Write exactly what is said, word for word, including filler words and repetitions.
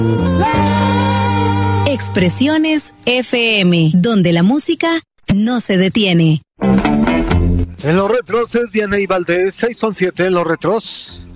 Expresiones F M, donde la música no se detiene. En los retros es Vianney Valdés, seis con siete en los retros.